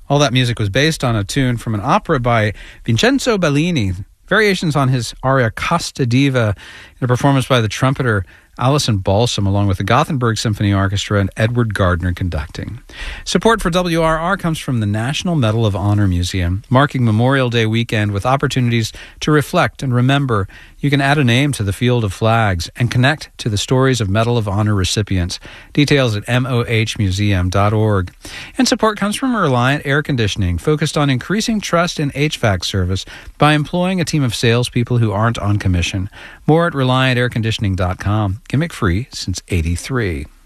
All that music was based on a tune from an opera by Vincenzo Bellini, variations on his aria Costa Diva, in a performance by the trumpeter Alison Balsam, along with the Gothenburg Symphony Orchestra and Edward Gardner conducting. Support for WRR comes from the National Medal of Honor Museum, marking Memorial Day weekend with opportunities to reflect and remember. You can add a name to the field of flags and connect to the stories of Medal of Honor recipients. Details at mohmuseum.org. And support comes from Reliant Air Conditioning, focused on increasing trust in HVAC service by employing a team of salespeople who aren't on commission. More at ReliantAirConditioning.com. Gimmick free since '83.